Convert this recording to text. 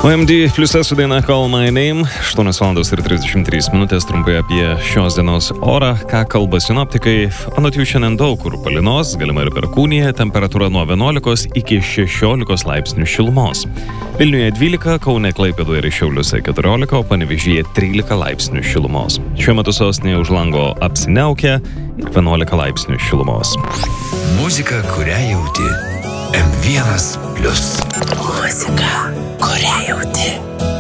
OMD pliuse su daina Call My Name, 8:33 minutės trumpai apie šios dienos orą, ką kalba sinoptikai. Anot jų šiandien daug kur palynos, galima ir perkūnija, temperatūra nuo 11 iki 16 laipsnių šilumos. Vilniuje 12, Kaune, Klaipėdoje ir Šiauliuose 14, o Panevėžyje 13 laipsnių šilumos. Šiuo metu sostinėje už lango apsiniaukia ir 11 laipsnių šilumos. Muzika, kurią jauti. M1+. Muzika, kurią jauti.